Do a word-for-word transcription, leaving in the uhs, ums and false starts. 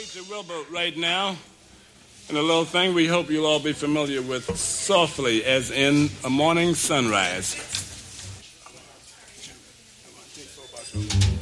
feature Wilbur right now. And a little thing we hope you'll all be familiar with, Softly, as in A Morning Sunrise.